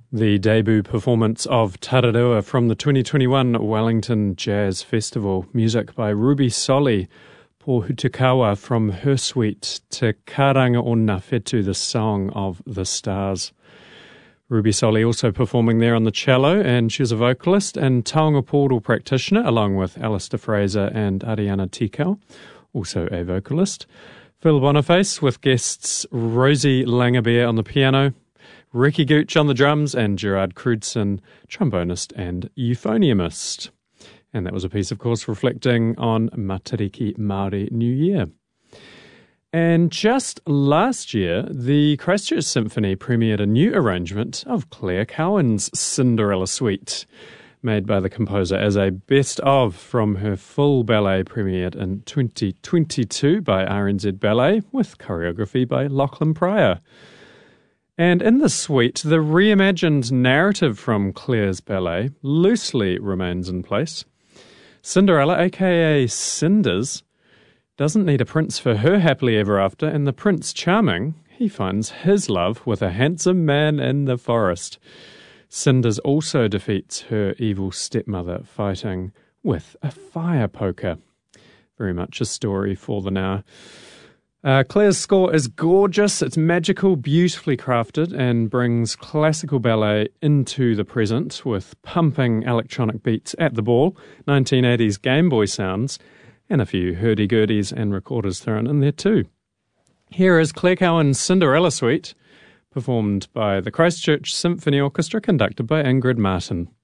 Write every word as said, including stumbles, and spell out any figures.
The debut performance of Tararua from the twenty twenty-one Wellington Jazz Festival. Music by Ruby Soli, Pohutukawa from her suite Te Karanga o Ngā Whetū, the Song of the Stars. Ruby Soli also performing there on the cello, and she's a vocalist and taonga pōrō practitioner, along with Alistair Fraser and Ariana Tikau, also a vocalist. Phil Boniface with guests Rosie Langabeer on the piano, Ricky Gooch on the drums, and Gerard Crudson, trombonist and euphoniumist. And that was a piece, of course, reflecting on Matariki Māori New Year. And just last year, the Christchurch Symphony premiered a new arrangement of Claire Cowan's Cinderella Suite, made by the composer as a best-of from her full ballet premiered in twenty twenty-two by R N Z Ballet, with choreography by Lachlan Pryor. And in the suite, the reimagined narrative from Claire's ballet loosely remains in place. Cinderella, aka Cinders, doesn't need a prince for her happily ever after, and the Prince Charming, he finds his love with a handsome man in the forest. Cinders also defeats her evil stepmother, fighting with a fire poker. Very much a story for the now. Uh, Claire's score is gorgeous, it's magical, beautifully crafted, and brings classical ballet into the present with pumping electronic beats at the ball, nineteen eighties Game Boy sounds, and a few hurdy-gurdies and recorders thrown in there too. Here is Claire Cowan's Cinderella Suite, performed by the Christchurch Symphony Orchestra, conducted by Ingrid Martin.